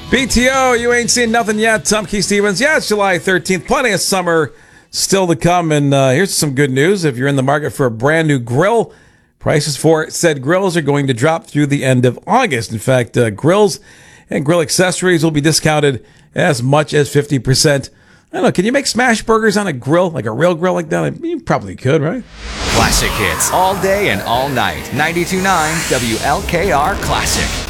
BTO, you ain't seen nothing yet. Tom Key Stevens. Yeah, it's July 13th. Plenty of summer still to come. And here's some good news. If you're in the market for a brand new grill, prices for said grills are going to drop through the end of August. In fact, grills and grill accessories will be discounted as much as 50%. I don't know, can you make smash burgers on a grill, like a real grill like that? You probably could, right? Classic hits all day and all night. 92.9 WLKR Classic.